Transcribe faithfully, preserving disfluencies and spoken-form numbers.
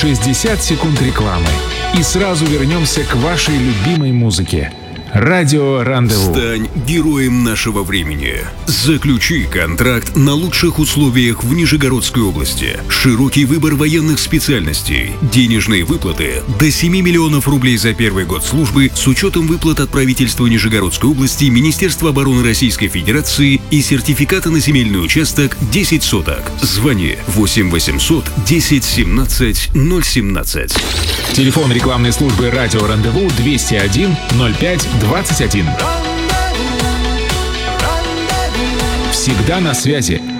шестьдесят секунд рекламы. И сразу вернемся к вашей любимой музыке. Радио Рандеву. Стань героем нашего времени. Заключи контракт на лучших условиях в Нижегородской области. Широкий выбор военных специальностей. Денежные выплаты до семи миллионов рублей за первый год службы с учетом выплат от правительства Нижегородской области, Министерства обороны Российской Федерации и сертификата на земельный участок десять соток. Звони восемь восемьсот десять семнадцать ноль семнадцать. Телефон рекламной службы Радио Рандеву двести один ноль пять двадцать один. Всегда на связи.